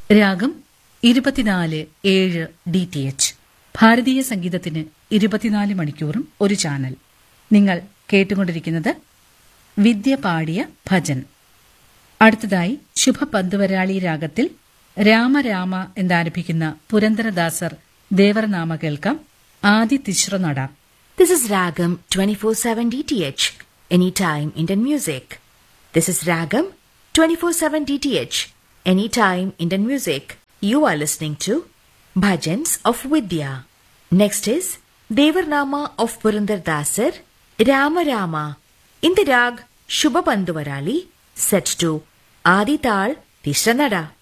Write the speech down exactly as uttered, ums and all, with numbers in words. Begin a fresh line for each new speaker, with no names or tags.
രാഗം ഇരുപത്തിനാല് ഏഴ് ഡി ടി എച്ച്. ഭാരതീയ സംഗീതത്തിന് ഇരുപത്തിനാല് മണിക്കൂറും ഒരു ചാനൽ. നിങ്ങൾ കേട്ടുകൊണ്ടിരിക്കുന്നത് വിദ്യ പാടിയ ഭജൻ. അടുത്തതായി ശുഭപന്തുവരാളി രാഗത്തിൽ രാമരാമ എന്നാരംഭിക്കുന്ന പുരന്ദരദാസർ ദേവർനാമ കേൾക്കാം. ആദി തിശ്ര നട.
This is Ragam twenty-four seven D T H, anytime Indian music. This is Ragam twenty-four seven D T H, anytime Indian music. You are listening to Bhajans of Vidya. Next is Devarnama of Purandardasar, Rama Rama, in the rag Shubha Panduvarali, set to Adi Tal Tishanada.